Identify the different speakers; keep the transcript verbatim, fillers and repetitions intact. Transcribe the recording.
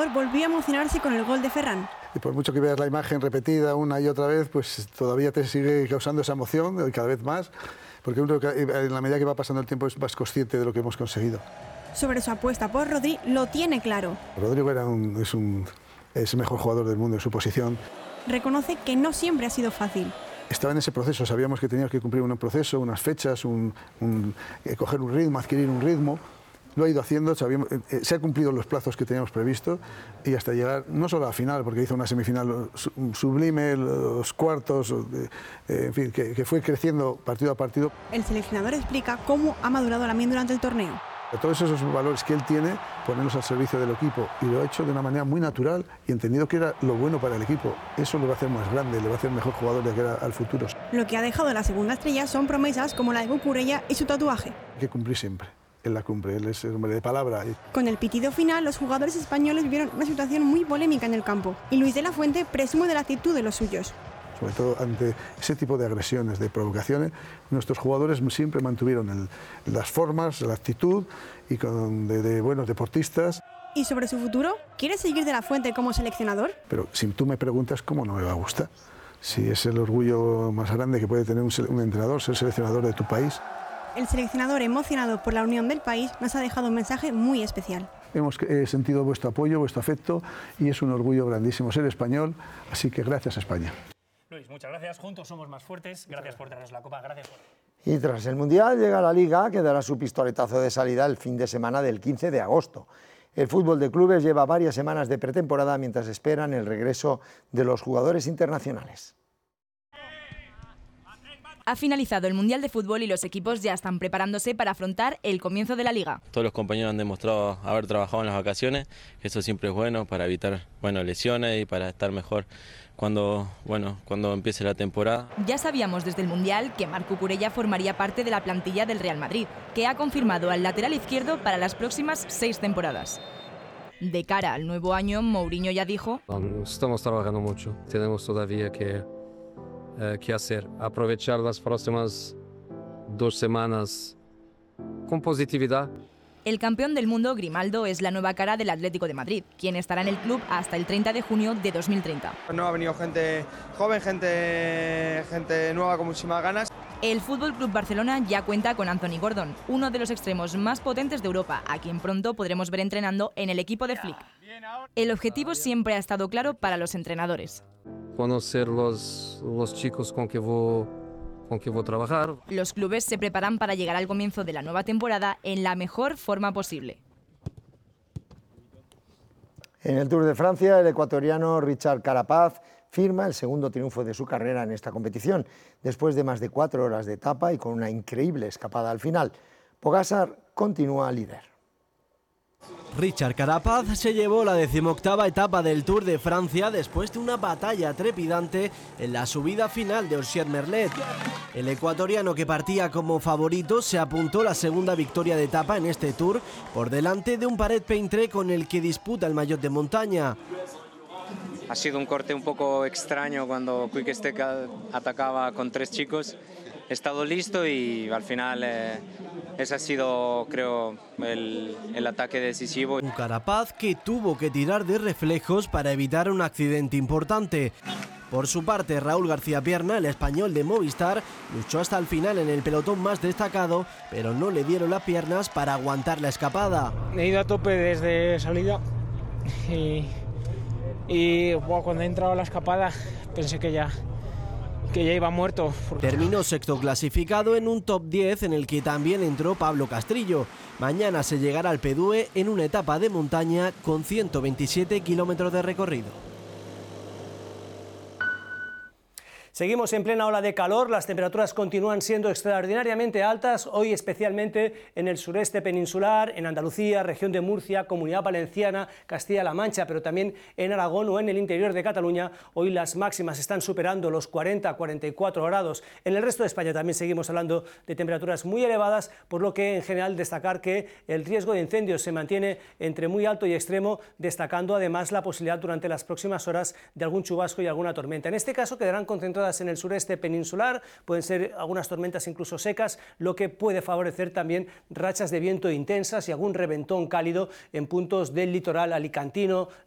Speaker 1: jugador volvió a emocionarse con el gol de Ferran.
Speaker 2: Y por mucho que veas la imagen repetida una y otra vez, pues todavía te sigue causando esa emoción cada vez más, porque uno en la medida que va pasando el tiempo es más consciente de lo que hemos conseguido.
Speaker 1: Sobre su apuesta por Rodri, lo tiene claro.
Speaker 2: Rodrigo era un, es, un, es el mejor jugador del mundo en su posición.
Speaker 1: Reconoce que no siempre ha sido fácil.
Speaker 2: Estaba en ese proceso, sabíamos que teníamos que cumplir un proceso, unas fechas, un, un, eh, coger un ritmo, adquirir un ritmo. Lo ha ido haciendo, sabíamos, eh, se han cumplido los plazos que teníamos previstos y hasta llegar, no solo a la final, porque hizo una semifinal sublime, los cuartos, eh, en fin, que, que fue creciendo partido a partido.
Speaker 1: El seleccionador explica cómo ha madurado Lamine durante el torneo.
Speaker 2: Todos esos valores que él tiene, ponerlos al servicio del equipo, y lo ha hecho de una manera muy natural y entendido que era lo bueno para el equipo. Eso le va a hacer más grande, le va a hacer mejor jugador de cara al futuro.
Speaker 1: Lo que ha dejado la segunda estrella son promesas como la de Cucurella y su tatuaje.
Speaker 2: Hay que cumplir siempre. Él la cumple, él es el hombre de palabra.
Speaker 1: Con el pitido final, los jugadores españoles vivieron una situación muy polémica en el campo y Luis de la Fuente presume de la actitud de los suyos.
Speaker 2: Sobre todo ante ese tipo de agresiones, de provocaciones, nuestros jugadores siempre mantuvieron el, las formas, la actitud y con, de, de buenos deportistas.
Speaker 1: ¿Y sobre su futuro? ¿Quiere seguir de la Fuente como seleccionador?
Speaker 2: Pero si tú me preguntas, ¿cómo no me va a gustar? Si es el orgullo más grande que puede tener un, un entrenador, ser seleccionador de tu país.
Speaker 1: El seleccionador, emocionado por la unión del país, nos ha dejado un mensaje muy especial.
Speaker 2: Hemos eh, sentido vuestro apoyo, vuestro afecto y es un orgullo grandísimo ser español, así que gracias a España.
Speaker 3: Luis, muchas gracias. Juntos somos más fuertes. Gracias por traernos la Copa. Gracias por...
Speaker 4: Y tras el Mundial llega la Liga, que dará su pistoletazo de salida el fin de semana del quince de agosto. El fútbol de clubes lleva varias semanas de pretemporada mientras esperan el regreso de los jugadores internacionales.
Speaker 5: Ha finalizado el Mundial de Fútbol y los equipos ya están preparándose para afrontar el comienzo de la Liga.
Speaker 6: Todos los compañeros han demostrado haber trabajado en las vacaciones, eso siempre es bueno para evitar bueno, lesiones y para estar mejor cuando, bueno, cuando empiece la temporada.
Speaker 5: Ya sabíamos desde el Mundial que Marc Cucurella formaría parte de la plantilla del Real Madrid, que ha confirmado al lateral izquierdo para las próximas seis temporadas. De cara al nuevo año, Mourinho ya dijo:
Speaker 7: estamos trabajando mucho, tenemos todavía que... ¿Qué hacer? Aprovechar las próximas dos semanas con positividad.
Speaker 5: El campeón del mundo, Grimaldo, es la nueva cara del Atlético de Madrid, quien estará en el club hasta el treinta de junio de dos mil treinta.
Speaker 8: No ha venido gente joven, gente, gente nueva con muchísimas ganas.
Speaker 5: El F C Barcelona ya cuenta con Anthony Gordon, uno de los extremos más potentes de Europa, a quien pronto podremos ver entrenando en el equipo de Flick. El objetivo siempre ha estado claro para los entrenadores:
Speaker 7: conocer los, los chicos con que voy, con que voy a trabajar.
Speaker 5: Los clubes se preparan para llegar al comienzo de la nueva temporada en la mejor forma posible.
Speaker 4: En el Tour de Francia, el ecuatoriano Richard Carapaz firma el segundo triunfo de su carrera en esta competición, después de más de cuatro horas de etapa y con una increíble escapada al final. Pogačar continúa líder.
Speaker 9: Richard Carapaz se llevó la decimoctava etapa del Tour de Francia después de una batalla trepidante en la subida final de Orsières-Merlet. El ecuatoriano, que partía como favorito, se apuntó la segunda victoria de etapa en este Tour, por delante de un Paret-Peintré con el que disputa el maillot de montaña.
Speaker 10: Ha sido un corte un poco extraño cuando Quick Step atacaba con tres chicos. He estado listo y al final eh, ese ha sido, creo, el, el ataque decisivo.
Speaker 9: Un Carapaz que tuvo que tirar de reflejos para evitar un accidente importante. Por su parte, Raúl García Pierna, el español de Movistar, luchó hasta el final en el pelotón más destacado, pero no le dieron las piernas para aguantar la escapada.
Speaker 11: He ido a tope desde salida y, y wow, cuando he entrado a la escapada pensé que ya... que ya iba muerto.
Speaker 9: Terminó sexto clasificado en un top diez en el que también entró Pablo Castrillo. Mañana se llegará al Pedúe en una etapa de montaña con ciento veintisiete kilómetros de recorrido.
Speaker 12: Seguimos en plena ola de calor, las temperaturas continúan siendo extraordinariamente altas, hoy especialmente en el sureste peninsular, en Andalucía, región de Murcia, Comunidad Valenciana, Castilla-La Mancha, pero también en Aragón o en el interior de Cataluña. Hoy las máximas están superando los cuarenta a cuarenta y cuatro grados. En el resto de España también seguimos hablando de temperaturas muy elevadas, por lo que en general destacar que el riesgo de incendios se mantiene entre muy alto y extremo, destacando además la posibilidad durante las próximas horas de algún chubasco y alguna tormenta. En este caso quedarán concentradas en el sureste peninsular, pueden ser algunas tormentas incluso secas, lo que puede favorecer también rachas de viento intensas y algún reventón cálido en puntos del litoral alicantino,